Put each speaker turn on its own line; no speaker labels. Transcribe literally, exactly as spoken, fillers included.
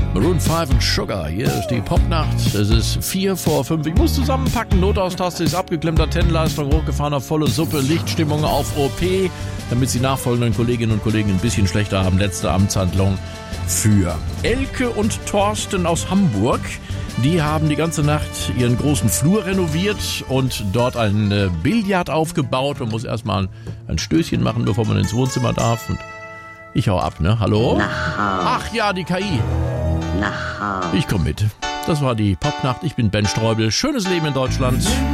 Maroon fünf und Sugar, hier ist die Popnacht. Es ist vier vor fünf. Ich muss zusammenpacken. Notaustaste ist abgeklemmt, Antennenleistung hochgefahren auf volle Suppe, Lichtstimmung auf O P, damit die nachfolgenden Kolleginnen und Kollegen ein bisschen schlechter haben. Letzte Amtshandlung für Elke und Thorsten aus Hamburg. Die haben die ganze Nacht ihren großen Flur renoviert und dort ein äh, Billard aufgebaut. Man muss erstmal ein, ein Stößchen machen, bevor man ins Wohnzimmer darf. Und ich hau ab, ne? Hallo? Ach ja, die K I. Ich komm mit. Das war die Popnacht. Ich bin Ben Streubel. Schönes Leben in Deutschland.